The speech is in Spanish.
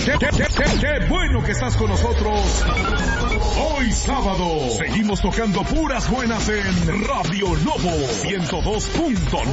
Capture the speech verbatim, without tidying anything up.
qué, qué, qué, qué, qué bueno que estás con nosotros. Hoy sábado seguimos tocando puras buenas en Radio Lobo ciento dos punto nueve.